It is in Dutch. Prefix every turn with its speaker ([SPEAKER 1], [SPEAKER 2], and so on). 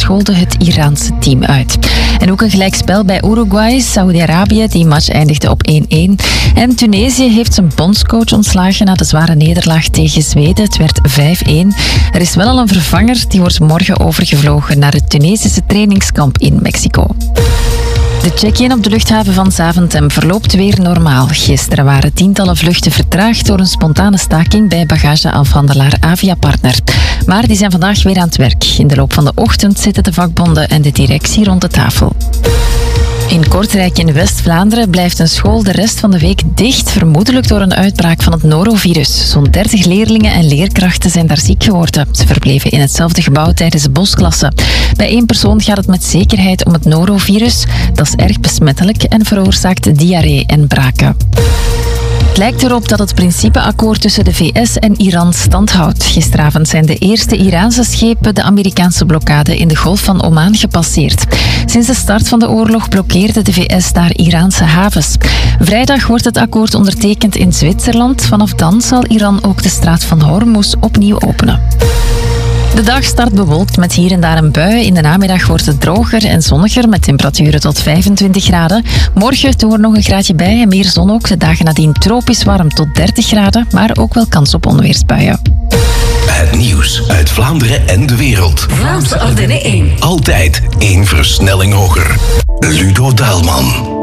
[SPEAKER 1] scholden het Iraanse team uit. En ook een gelijkspel bij Uruguay, Saudi-Arabië, die match eindigde op 1-1. En Tunesië heeft zijn bondscoach ontslagen na de zware nederlaag tegen Zweden. Het werd 5-1. Er is wel al een vervanger, die wordt morgen overgevlogen naar het Tunesische trainingskamp in Mexico. De check-in op de luchthaven van Zaventem verloopt weer normaal. Gisteren waren tientallen vluchten vertraagd door een spontane staking bij bagageafhandelaar Aviapartner. Maar die zijn vandaag weer aan het werk. In de loop van de ochtend zitten de vakbonden en de directie rond de tafel. In Kortrijk in West-Vlaanderen blijft een school de rest van de week dicht, vermoedelijk door een uitbraak van het norovirus. Zo'n 30 leerlingen en leerkrachten zijn daar ziek geworden. Ze verbleven in hetzelfde gebouw tijdens de bosklasse. Bij 1 persoon gaat het met zekerheid om het norovirus. Dat is erg besmettelijk en veroorzaakt diarree en braken. Het lijkt erop dat het principeakkoord tussen de VS en Iran stand houdt. Gisteravond zijn de eerste Iraanse schepen de Amerikaanse blokkade in de Golf van Oman gepasseerd. Sinds de start van de oorlog blokkeerde de VS daar Iraanse havens. Vrijdag wordt het akkoord ondertekend in Zwitserland. Vanaf dan zal Iran ook de straat van Hormuz opnieuw openen. De dag start bewolkt met hier en daar een bui. In de namiddag wordt het droger en zonniger met temperaturen tot 25 graden. Morgen doen we er nog een graadje bij en meer zon ook. De dagen nadien tropisch warm tot 30 graden, maar ook wel kans op onweersbuien.
[SPEAKER 2] Het nieuws uit Vlaanderen en de wereld.
[SPEAKER 3] Vlaamse Ardennen 1.
[SPEAKER 2] Altijd 1 versnelling hoger. Ludo Daalman.